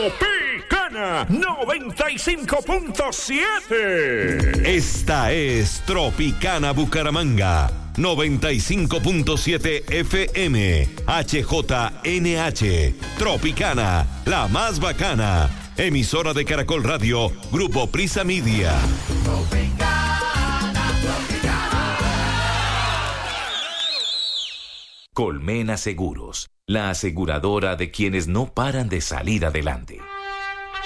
Tropicana 95.7. Esta es Tropicana Bucaramanga 95.7 FM HJNH. Tropicana, la más bacana. Emisora de Caracol Radio, Grupo Prisa Media. Colmena Seguros, la aseguradora de quienes no paran de salir adelante.